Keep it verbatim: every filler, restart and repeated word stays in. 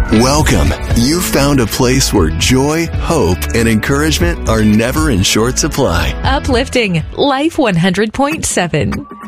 Welcome. You found a place where joy, hope, and encouragement are never in short supply. Uplifting Life one hundred point seven.